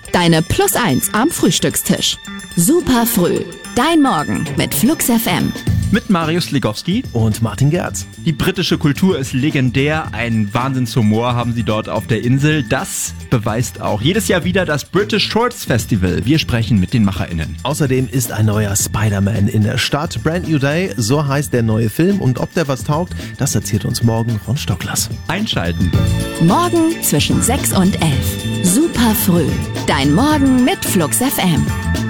Deine Plus 1 am Frühstückstisch. Super früh. Dein Morgen mit Flux FM. Mit Marius Ligowski und Martin Gerz. Die britische Kultur ist legendär. Einen Wahnsinnshumor haben sie dort auf der Insel. Das beweist auch jedes Jahr wieder das British Shorts Festival. Wir sprechen mit den MacherInnen. Außerdem ist ein neuer Spider-Man in der Stadt. Brand New Day, so heißt der neue Film. Und ob der was taugt, das erzählt uns morgen Ron Stocklers. Einschalten. Morgen zwischen 6 und 11. Super früh. Dein Morgen mit Flux FM.